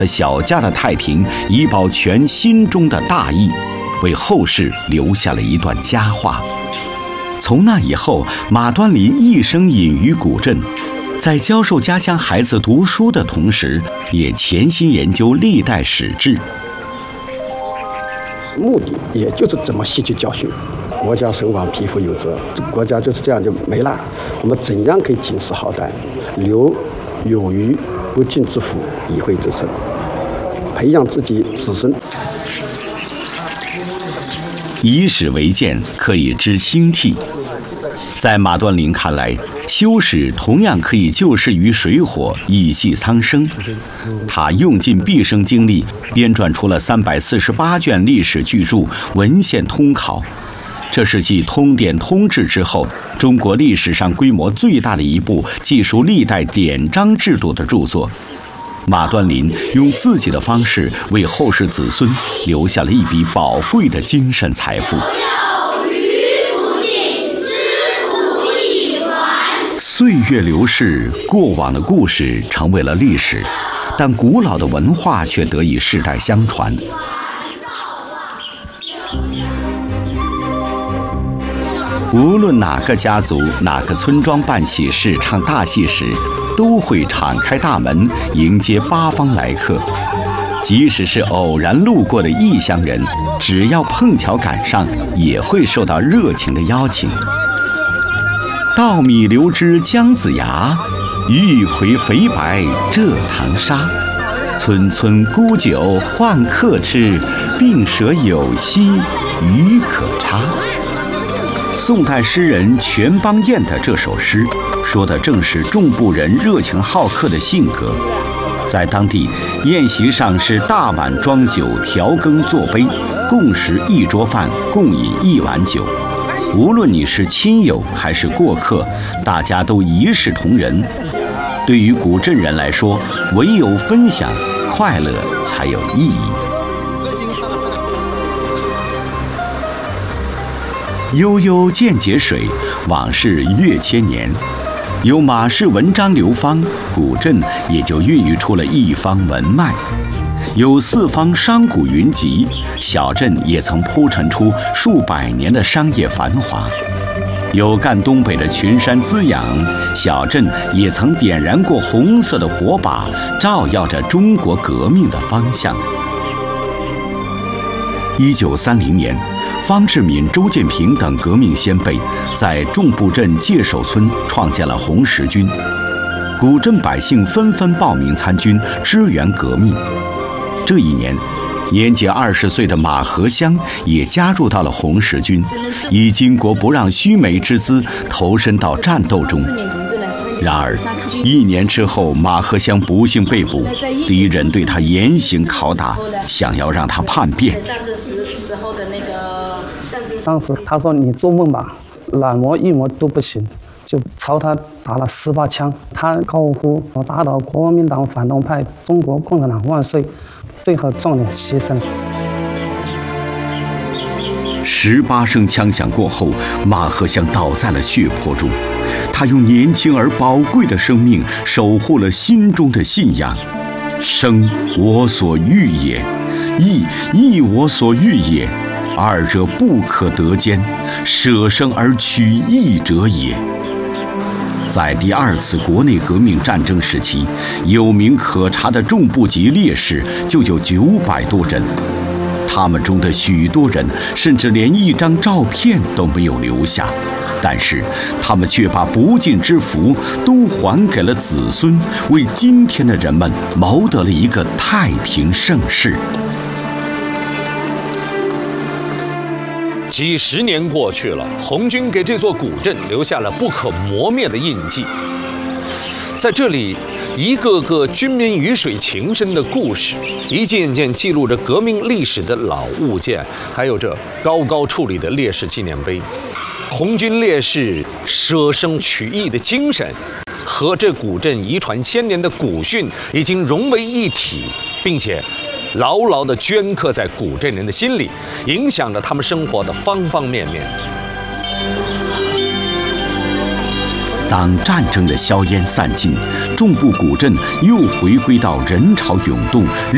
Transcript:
小家的太平，以保全心中的大义，为后世留下了一段佳话。从那以后，马端林一生隐于古镇，在教授家乡孩子读书的同时，也潜心研究历代史志。 目的也就是怎么吸取教训。国家存亡，匹夫有责，国家就是这样就没了。我们怎样可以警示好歹，留有余不尽之福，以惠之身，培养自己子孙。 以史为鉴，可以知兴替。在马端林看来，修史同样可以救世于水火，以济苍生。他用尽毕生精力，编撰出了348卷历史巨著，文献通考。这是继通典通志之后，中国历史上规模最大的一部记述历代典章制度的著作。马端林用自己的方式为后世子孙留下了一笔宝贵的精神财富。岁月流逝，过往的故事成为了历史，但古老的文化却得以世代相传。无论哪个家族、哪个村庄办喜事、唱大戏时，都会敞开大门迎接八方来客。即使是偶然路过的异乡人，只要碰巧赶上，也会受到热情的邀请。稻米流枝姜子牙，玉葵肥白蔗糖沙。村村沽酒换客吃，病舍有稀鱼可插。宋代诗人全邦彦的这首诗，说的正是众部人热情好客的性格。在当地，宴席上是大碗装酒，调羹作杯，共食一桌饭，共饮一碗酒。无论你是亲友还是过客，大家都一视同仁。对于古镇人来说，唯有分享快乐才有意义。悠悠见节水，往事越千年。有马氏文章流芳，古镇也就孕育出了一方文脉。有四方商贾云集，小镇也曾铺陈出数百年的商业繁华。有赣东北的群山滋养，小镇也曾点燃过红色的火把，照耀着中国革命的方向。1930年，方志敏、周建平等革命先辈在众部镇界首村创建了红十军，古镇百姓纷纷报名参军，支援革命。这一年，年仅20岁的马和香也加入到了红十军，以巾帼不让须眉之姿投身到战斗中。然而，1年之后，马和香不幸被捕，敌人对他严刑拷打，想要让他叛变。 当时他说：“你做梦吧，软磨硬磨都不行。”就朝他打了18枪。他高呼“打倒国民党反动派，中国共产党万岁”，最后壮烈牺牲。 18声枪响过后，马和香倒在了血泊中。他用年轻而宝贵的生命守护了心中的信仰。生我所欲也，义亦我所欲也，二者不可得兼，舍生而取义者也。在第2次国内革命战争时期，有名可查的众部级烈士就有900多人，他们中的许多人甚至连一张照片都没有留下，但是他们却把不尽之福都还给了子孙，为今天的人们谋得了一个太平盛世。 几十年过去了，红军给这座古镇留下了不可磨灭的印记。在这里，一个个军民鱼水情深的故事，一件件记录着革命历史的老物件，还有这高高矗立的烈士纪念碑。红军烈士舍生取义的精神，和这古镇遗传千年的古训已经融为一体，并且牢牢地镌刻在古镇人的心里，影响着他们生活的方方面面。 当战争的硝烟散尽，众部古镇又回归到人潮涌动、